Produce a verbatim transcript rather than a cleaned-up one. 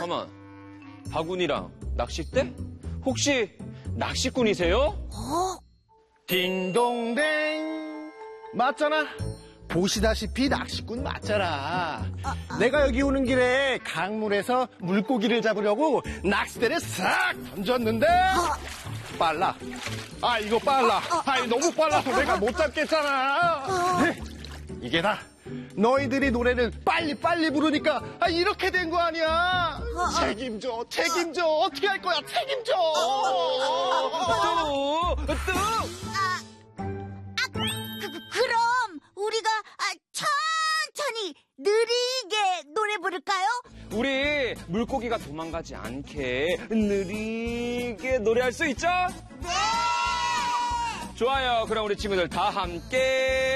잠깐만. 바구니랑 낚싯대? 혹시 낚시꾼이세요? 어? 딩동댕. 맞잖아. 보시다시피 낚시꾼 맞잖아. 아, 아. 내가 여기 오는 길에 강물에서 물고기를 잡으려고 낚싯대를 싹 던졌는데 아. 빨라. 아 이거 빨라. 아 너무 빨라서 내가 못 잡겠잖아. 네, 이게 다 너희들이 노래를 빨리빨리 부르니까 아 이렇게 된 거 아니야. 책임져 책임져. 어떻게 할 거야. 책임져. 또, 또. 아, 아, 그, 그, 그럼 우리가 아, 천천히 느리게 노래 부를까요? 우리 물고기가 도망가지 않게 느리게 노래할 수 있죠? 네! 좋아요. 그럼 우리 친구들 다 함께